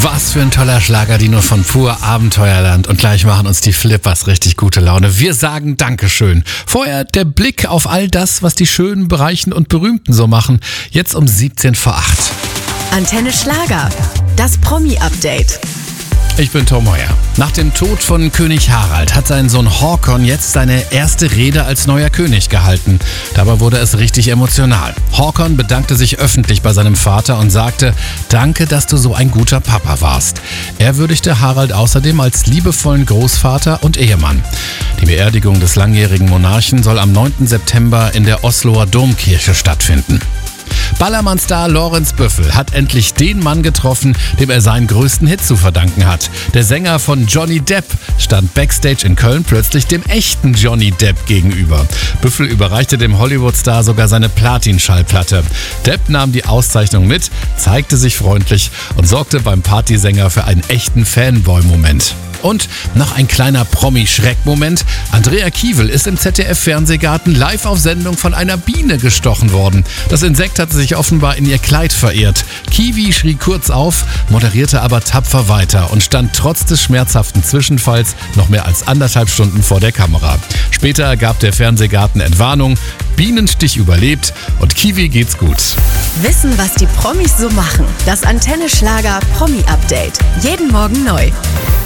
Was für ein toller Schlager, die nur von pur Abenteuerland. Und gleich machen uns die Flippers richtig gute Laune. Wir sagen Dankeschön. Vorher der Blick auf all das, was die schönen, Bereichen und Berühmten so machen. Jetzt um 7 vor 8. Antenne Schlager, das Promi-Update. Ich bin Tom Heuer. Nach dem Tod von König Harald hat sein Sohn Håkon jetzt seine erste Rede als neuer König gehalten. Dabei wurde es richtig emotional. Håkon bedankte sich öffentlich bei seinem Vater und sagte: Danke, dass du so ein guter Papa warst. Er würdigte Harald außerdem als liebevollen Großvater und Ehemann. Die Beerdigung des langjährigen Monarchen soll am 9. September in der Osloer Domkirche stattfinden. Ballermann-Star Lorenz Büffel hat endlich den Mann getroffen, dem er seinen größten Hit zu verdanken hat. Der Sänger von Johnny Depp stand backstage in Köln plötzlich dem echten Johnny Depp gegenüber. Büffel überreichte dem Hollywood-Star sogar seine Platin-Schallplatte. Depp nahm die Auszeichnung mit, zeigte sich freundlich und sorgte beim Partysänger für einen echten Fanboy-Moment. Und noch ein kleiner Promi-Schreck-Moment. Andrea Kiewel ist im ZDF-Fernsehgarten live auf Sendung von einer Biene gestochen worden. Das Insekt hatte sich offenbar in ihr Kleid verirrt. Kiwi schrie kurz auf, moderierte aber tapfer weiter und stand trotz des schmerzhaften Zwischenfalls noch mehr als 1,5 Stunden vor der Kamera. Später gab der Fernsehgarten Entwarnung, Bienenstich überlebt und Kiwi geht's gut. Wissen, was die Promis so machen. Das Antenne Schlager Promi-Update. Jeden Morgen neu.